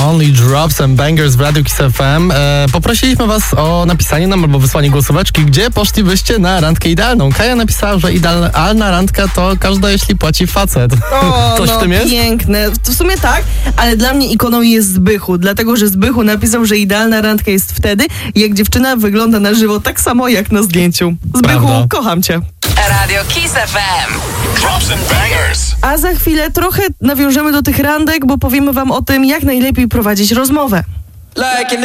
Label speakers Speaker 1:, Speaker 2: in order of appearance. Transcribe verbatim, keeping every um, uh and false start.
Speaker 1: Only Drops and Bangers w Radiu Kiss F M. E, poprosiliśmy was o napisanie nam albo wysłanie głosóweczki, gdzie poszlibyście na randkę idealną. Kaja napisała, że idealna randka to każda, jeśli płaci facet.
Speaker 2: O,
Speaker 1: Coś
Speaker 2: no,
Speaker 1: w tym jest?
Speaker 2: piękne. W sumie tak, ale dla mnie ikoną jest Zbychu, dlatego, że Zbychu napisał, że idealna randka jest wtedy, jak dziewczyna wygląda na żywo tak samo, jak na zdjęciu. Zbychu,
Speaker 1: Prawda.
Speaker 2: kocham cię.
Speaker 3: Radio Kiss F M.
Speaker 4: Drops and Bangers.
Speaker 2: A za chwilę trochę nawiążemy do tych randek, bo powiemy wam o tym, jak najlepiej prowadzić rozmowę.
Speaker 5: Like an